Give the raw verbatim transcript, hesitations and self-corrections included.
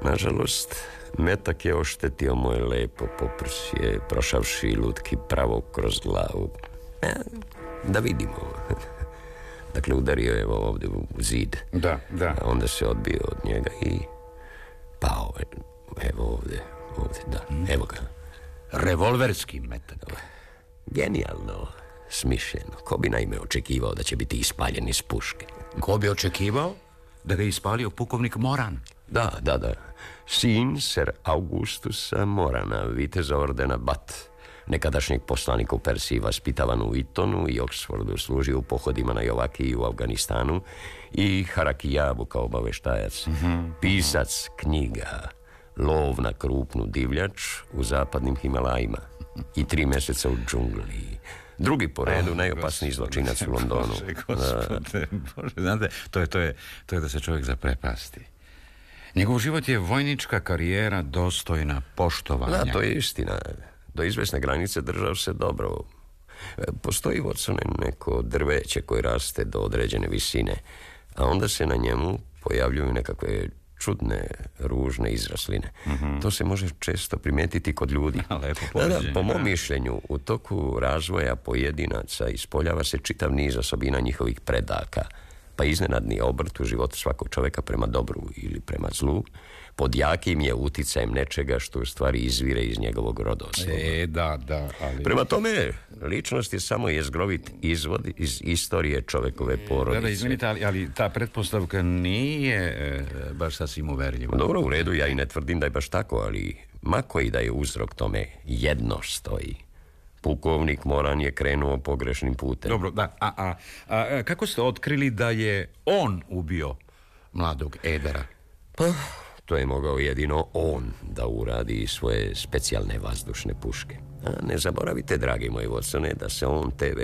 Nažalost, metak je oštetio moje lepo poprsje, prošavši lutki pravo kroz glavu. E, da vidimo. Dakle, udario je ovdje u zid. Da, da. A onda se odbio od njega i pao. Evo ovdje, ovdje, da, evo ga. Revolverski metak. Genijalno smišljeno. Ko bi naime očekivao da će biti ispaljen iz puške? Ko bi očekivao da ga je ispalio pukovnik Moran? Da, da, da. Sin Sir Augustusa Morana, viteza ordena Bat, nekadašnjeg poslanika u Persiji, vaspitavan u Itonu i Oxfordu, služio u pohodima na Jovakiji u Afganistanu i Harakijabu kao obaveštajac. Mm-hmm. Pisac knjiga Lov na krupnu divljač u zapadnim Himalajima i tri mjeseca u džungli. Drugi po redu, oh, najopasniji zločinac u Londonu. Bože, gospode, Bože, znate, to je, to, je, to je da se čovjek zaprepasti. Njegov život je vojnička karijera dostojna poštovanja. Da, to je istina. Do izvesne granice držao se dobro. Postoji, Watsone, neko drveće koje raste do određene visine, a onda se na njemu pojavljuju nekakve čudne, ružne izrasline. Mm-hmm. To se može često primijetiti kod ljudi. Lepo da, da, po mom mišljenju, u toku razvoja pojedinaca ispoljava se čitav niz osobina njihovih predaka, pa iznenadni obrt u životu svakog čovjeka prema dobru ili prema zlu, pod jakim je uticajem nečega što u stvari izvire iz njegovog rodosloga. E, da, da, ali... Prema tome, ličnost je samo jezgrovit izvod iz istorije čovjekove porodice. Da, da, izvinite, ali, ali ta pretpostavka nije e, baš sasvim uverljiva. Dobro, u redu, ja i ne tvrdim da je baš tako, ali ma koji da je uzrok tome, jedno stoji. Pukovnik Moran je krenuo pogrešnim putem. Dobro, da, a, a, a kako ste otkrili da je on ubio mladog Edera? Pa, to je mogao jedino on da uradi svoje specijalne vazdušne puške. A ne zaboravite, dragi moji Watsone, da se on te